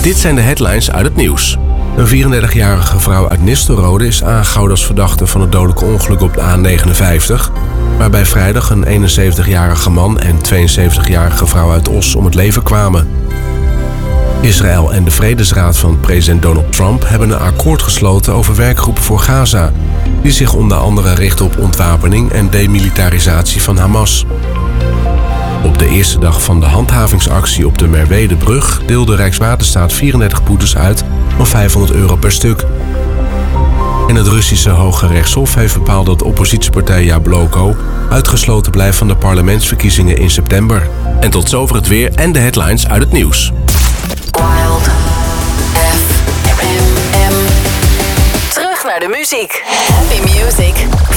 Dit zijn de headlines uit het nieuws. Een 34-jarige vrouw uit Nistelrode is aangehouden als verdachte van het dodelijke ongeluk op de A59, waarbij vrijdag een 71-jarige man en 72-jarige vrouw uit Os om het leven kwamen. Israël en de Vredesraad van president Donald Trump hebben een akkoord gesloten over werkgroepen voor Gaza, die zich onder andere richten op ontwapening en demilitarisatie van Hamas. Op de eerste dag van de handhavingsactie op de Merwedebrug deelde Rijkswaterstaat 34 boetes uit van €500 per stuk. En het Russische Hoge Rechtshof heeft bepaald dat oppositiepartij Jabloko uitgesloten blijft van de parlementsverkiezingen in september. En tot zover het weer en de headlines uit het nieuws. Wild FM. Terug naar de muziek. Happy music.